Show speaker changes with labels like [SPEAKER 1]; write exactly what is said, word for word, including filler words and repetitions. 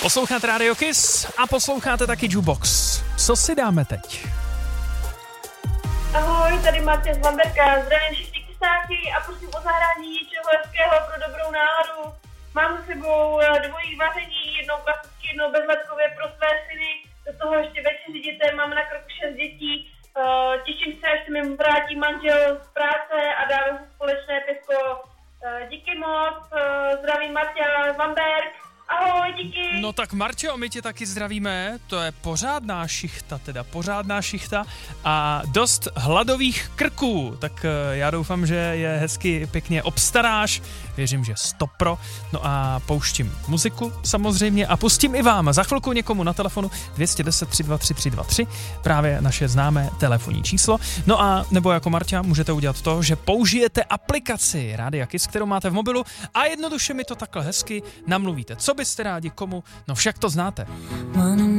[SPEAKER 1] Posloucháte Radio Kiss a posloucháte taky Jukebox. Co si dáme teď?
[SPEAKER 2] Ahoj, tady Marta z Bamberka. Zdravím všichni kysáky a prosím o zahrání něčeho hezkého pro dobrou náladu. Mám za sebou dvojí vaření, jednou klasicky, jednou bezletkově pro své syny. Do toho ještě večeři dětem, mám na kroku šest dětí. Uh, těším se, až se mi vrátí manžel z práce a dáme si společné pivko. Uh, díky moc, uh, zdravím Marta z Bamberk. Ahoj, díky.
[SPEAKER 1] No tak Marťo, my tě taky zdravíme, to je pořádná šichta, teda pořádná šichta a dost hladových krků, tak já doufám, že je hezky pěkně obstaráš, věřím, že stopro, no a pouštím muziku samozřejmě a pustím i vám za chvilku někomu na telefonu dvě jedna nula tři dva tři tři dva tři, právě naše známé telefonní číslo, no a nebo jako Marťa můžete udělat to, že použijete aplikaci Rádia Kiss, kterou máte v mobilu a jednoduše mi to takhle hezky namluvíte, co byste rádi komu, no však to znáte.